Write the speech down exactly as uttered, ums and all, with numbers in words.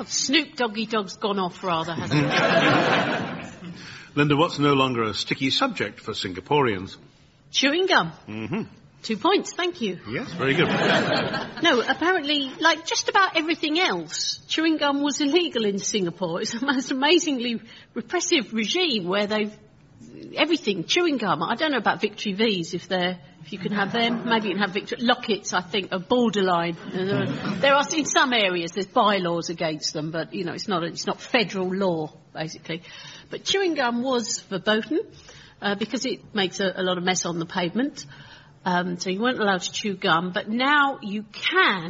God, Snoop Doggy Dog's gone off rather, hasn't it? Linda, what's no longer a sticky subject for Singaporeans? Chewing gum. Mm-hmm. Two points, thank you. Yes, very good. No, apparently, like just about everything else, chewing gum was illegal in Singapore. It's the most amazingly repressive regime where they've everything, chewing gum. I don't know about Victory V's, if they're, if you can have them. Maybe you can have Victory... Lockets, I think, are borderline. There are, there are, in some areas, there's bylaws against them, but, you know, it's not, it's not federal law, basically. But chewing gum was verboten, uh, because it makes a, a lot of mess on the pavement. Um, so you weren't allowed to chew gum, but now you can